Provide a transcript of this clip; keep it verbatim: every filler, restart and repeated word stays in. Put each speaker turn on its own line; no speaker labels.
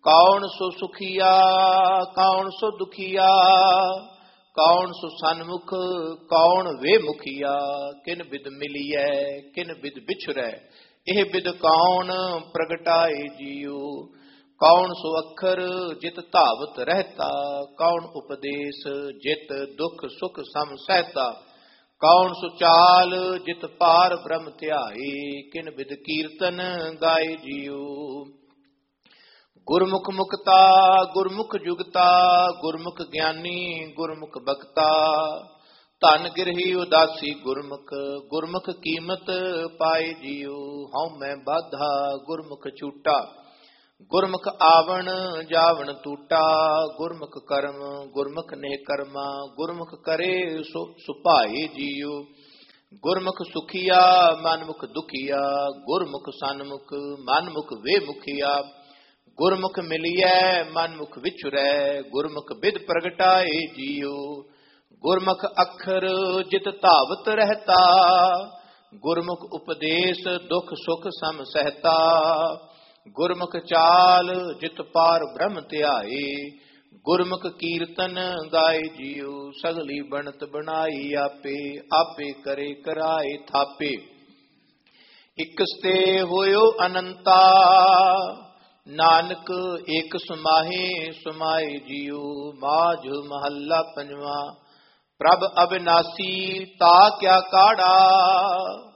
ਕੌਣ ਸੋ ਸੁਖੀਆ ਕੌਣ ਸੋ ਦੁਖੀਆ, ਕੌਣ ਸੋ ਸਨਮੁਖ ਕੌਣ ਵੇ ਮੁਖੀਆ। ਕਿਨ ਬਿਦ ਮਿਲੀਐ ਕਿਨ ਬਿਦ ਵਿਛੁਰੈ, ਇਹ ਬਿਦ ਕੌਣ ਪ੍ਰਗਟਾਏ ਜੀਉ। ਕੌਣ ਸੋ ਅੱਖਰ ਜਿਤ ਧਾਵਤ ਰਹਿਤਾ, ਕੌਣ ਉਪਦੇਸ਼ ਜਿਤ ਦੁਖ ਸੁਖ ਸਮ ਸਹਿਤਾ। ਕੌਣ ਸੋ ਚਾਲ ਜਿਤ ਪਾਰ ਬ੍ਰਹਮ ਧਿਆਈ, ਕਿਨ ਬਿਦ ਕੀਰਤਨ ਗਾਏ ਜੀਉ। ਗੁਰਮੁਖ ਮੁਕਤਾ ਗੁਰਮੁਖ ਜੁਗਤਾ, ਗੁਰਮੁਖ ਗਿਆਨੀ ਗੁਰਮੁਖ ਬਖਤਾ। ਧਨ ਗਿਰਹੀ ਉਦਾਸੀ ਗੁਰਮੁਖ, ਗੁਰਮੁਖ ਕੀਮਤ ਪਾਏ ਜੀਉ। ਹਉ ਮੈਂ ਬਾਧਾ ਗੁਰਮੁਖ ਛੂਟਾ, ਗੁਰਮੁਖ ਆਵਣ ਜਾਵਣ ਟੂਟਾ। ਗੁਰਮੁਖ ਕਰਮ ਗੁਰਮੁਖ ਨੇ ਕਰਮਾ, ਗੁਰਮੁਖ ਕਰੇ ਸੋ ਸੁਭਾਏ ਜੀਉ। ਗੁਰਮੁਖ ਸੁਖੀਆ ਮਨਮੁਖ ਦੁਖੀਆ, ਗੁਰਮੁਖ ਸਨਮੁਖ ਮਨਮੁਖ ਵੇ ਮੁਖੀਆ। ਗੁਰਮੁਖ ਮਿਲੀਐ ਮਨਮੁਖ ਵਿਛੁਰੈ, ਗੁਰਮੁਖ ਬਿਦ ਪ੍ਰਗਟਾਏ ਜੀਉ। ਗੁਰਮੁਖ ਅੱਖਰ ਜਿਤ ਧਾਵਤ ਰਹਿਤਾ, ਗੁਰਮੁਖ ਉਪਦੇਸ਼ ਦੁਖ ਸੁਖ ਸਮ ਸਹਿਤਾ। ਗੁਰਮੁਖ ਚਾਲ ਜਿਤ ਪਾਰ ਬ੍ਰਹਮ ਧਿਆਏ, ਗੁਰਮੁਖ ਕੀਰਤਨ ਗਾਏ ਜੀਉ। ਸਗਲੀ ਬਣਤ ਬਣਾਈ ਆਪੇ, ਆਪੇ ਕਰੇ ਕਰਾਏ ਥਾਪੇ। ਇਕਸਤੇ ਹੋਇਓ ਅਨੰਤਾ, ਨਾਨਕ ਏਕ ਸਮਾਹੇ ਸਮਾਏ ਜੀਉ। ਮਾਝ ਮਹੱਲਾ ਪੰਜਵਾ। ਪ੍ਰਭ ਅਬਿਨਾਸੀ ਤਾ ਕਿਆ ਕਾੜਾ,